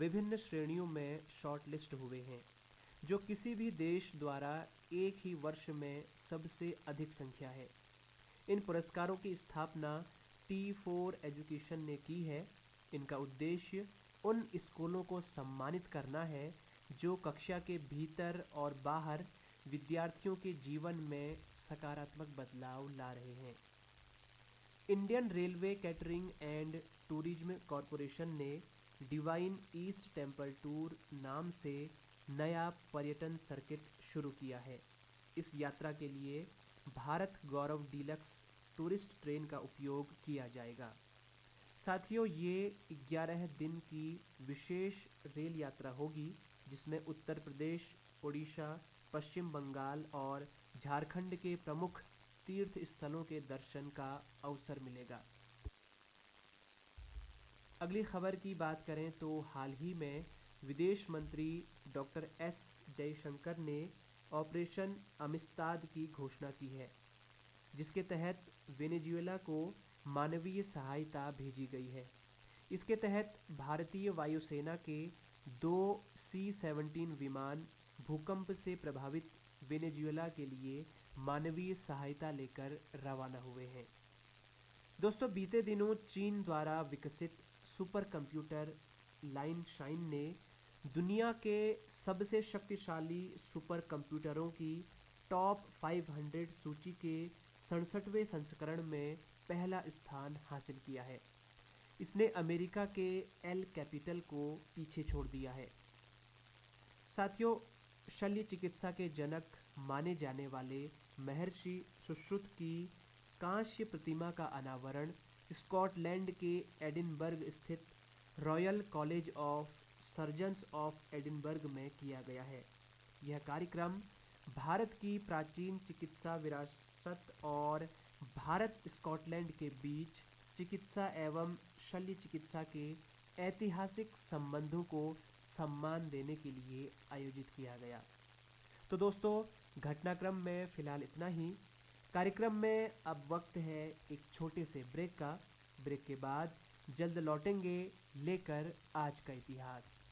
विभिन्न श्रेणियों में शॉर्टलिस्ट हुए हैं, जो किसी भी देश द्वारा एक ही वर्ष में सबसे अधिक संख्या है। इन पुरस्कारों की स्थापना T4 एजुकेशन ने की है। इनका उद्देश्य उन स्कूलों को सम्मानित करना है जो कक्षा के भीतर और बाहर विद्यार्थियों के जीवन में सकारात्मक बदलाव ला रहे हैं। Indian railway catering and tourism corporation ने डिवाइन ईस्ट टेम्पल टूर नाम से नया पर्यटन सर्किट शुरू किया है। इस यात्रा के लिए भारत गौरव डीलक्स टूरिस्ट ट्रेन का उपयोग किया जाएगा। साथियों, ये 11 दिन की विशेष रेल यात्रा होगी जिसमें उत्तर प्रदेश, उड़ीसा, पश्चिम बंगाल और झारखंड के प्रमुख तीर्थ स्थलों के दर्शन का अवसर मिलेगा। अगली खबर की बात करें तो हाल ही में विदेश मंत्री डॉक्टर एस जयशंकर ने ऑपरेशन अमिस्ताद की घोषणा की है, जिसके तहत वेनेजुएला को मानवीय सहायता भेजी गई है। इसके तहत भारतीय वायुसेना के 2 C-17 विमान भूकंप से प्रभावित वेनेजुएला के लिए मानवीय सहायता लेकर रवाना हुए हैं। दोस्तों, बीते दिनों चीन द्वारा विकसित सुपर कंप्यूटर लाइन शाइन ने दुनिया के सबसे शक्तिशाली सुपर कंप्यूटरों की टॉप 500 सूची के 67वें संस्करण में पहला स्थान हासिल किया है। इसने अमेरिका के एल कैपिटल को पीछे छोड़ दिया है। साथियों, शल्य चिकित्सा के जनक माने जाने वाले महर्षि सुश्रुत की कांस्य प्रतिमा का अनावरण स्कॉटलैंड के एडिनबर्ग स्थित royal college of surgeons of Edinburgh में किया गया है। यह कार्यक्रम भारत की प्राचीन चिकित्सा विरासत और भारत स्कॉटलैंड के बीच चिकित्सा एवं शल्य चिकित्सा के ऐतिहासिक संबंधों को सम्मान देने के लिए आयोजित किया गया। तो दोस्तों, घटनाक्रम में फिलहाल इतना ही। कार्यक्रम में अब वक्त है एक छोटे से ब्रेक का। ब्रेक के बाद जल्द लौटेंगे लेकर आज का इतिहास।